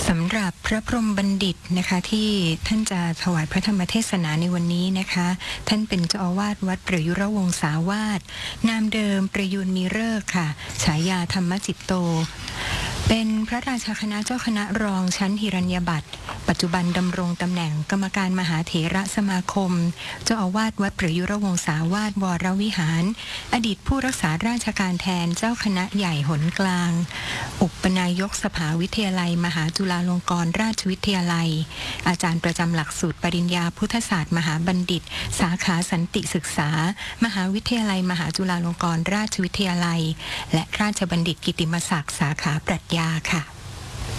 สำหรับพระพรหมบัณฑิตนะคะที่ท่านจะถวายพระธรรมเทศนาในวันนี้นะคะท่านเป็นเจ้าอาวาสวัดประยุรวงศาวาสนามเดิมประยูนมีฤกษ์ค่ะฉายาธรรมจิตโตเป็นพระราชาคณะเจ้าคณะรองชั้นหิรัญญบัตรปัจจุบันดำรงตำแหน่งกรรมการมหาเถระสมาคมเจ้าอาวาสวัดประยุรวงศาวาสวรวิหารอดีตผู้รักษาราชการแทนเจ้าคณะใหญ่หนกลางอุปนายกสภาวิทยาลัยมหาจุฬาลงกรณราชวิทยาลัยอาจารย์ประจำหลักสูตรปริญญาพุทธศาสตร์มหาบัณฑิตสาขาสันติศึกษามหาวิทยาลัยมหาจุฬาลงกรณราชวิทยาลัยและราชบัณฑิตกิตติมศักดิ์สาขาปรัชญาค่ะ